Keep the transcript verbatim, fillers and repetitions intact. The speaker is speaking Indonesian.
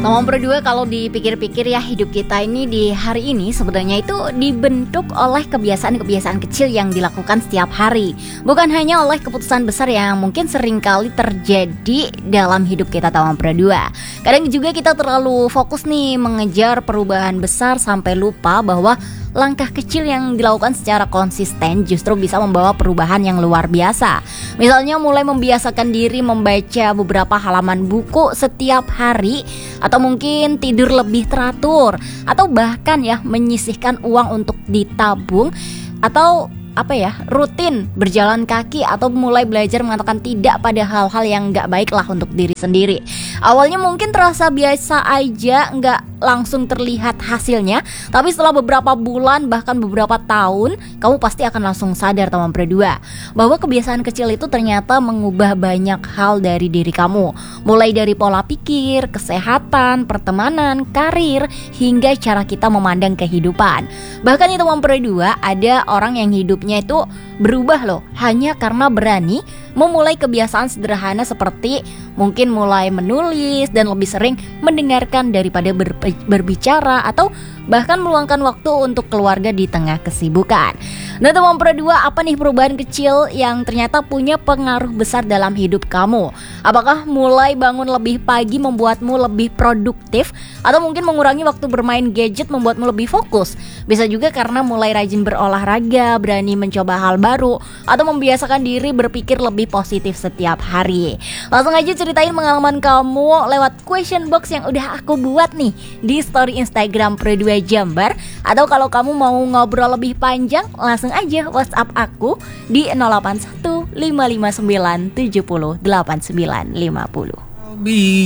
Nomor berdua, kalau dipikir-pikir ya, hidup kita ini di hari ini sebenarnya itu dibentuk oleh kebiasaan-kebiasaan kecil yang dilakukan setiap hari. Bukan hanya oleh keputusan besar yang mungkin seringkali terjadi dalam hidup kita nomor berdua. Kadang juga kita terlalu fokus nih mengejar perubahan besar sampai lupa bahwa langkah kecil yang dilakukan secara konsisten justru bisa membawa perubahan yang luar biasa. Misalnya mulai membiasakan diri membaca beberapa halaman buku setiap hari, atau mungkin tidur lebih teratur, atau bahkan ya menyisihkan uang untuk ditabung, atau apa ya, rutin berjalan kaki, atau mulai belajar mengatakan tidak pada hal-hal yang gak baik lah untuk diri sendiri. Awalnya mungkin terasa biasa aja, gak langsung terlihat hasilnya, tapi setelah beberapa bulan bahkan beberapa tahun, kamu pasti akan langsung sadar teman berdua bahwa kebiasaan kecil itu ternyata mengubah banyak hal dari diri kamu, mulai dari pola pikir, kesehatan, pertemanan, karir, hingga cara kita memandang kehidupan. Bahkan itu teman berdua, ada orang yang hidupnya itu berubah loh hanya karena berani memulai kebiasaan sederhana seperti mungkin mulai menulis dan lebih sering mendengarkan daripada ber- berbicara, atau bahkan meluangkan waktu untuk keluarga di tengah kesibukan. Nah teman berdua, apa nih perubahan kecil yang ternyata punya pengaruh besar dalam hidup kamu? Apakah mulai bangun lebih pagi membuatmu lebih produktif, atau mungkin mengurangi waktu bermain gadget membuatmu lebih fokus? Bisa juga karena mulai rajin berolahraga, berani mencoba hal baru, atau membiasakan diri berpikir lebih positif setiap hari. Langsung aja ceritain pengalaman kamu lewat question box yang udah aku buat nih di story Instagram Produa Jember. Atau kalau kamu mau ngobrol lebih panjang, langsung aja WhatsApp aku di nol delapan satu lima lima sembilan tujuh nol delapan sembilan lima nol.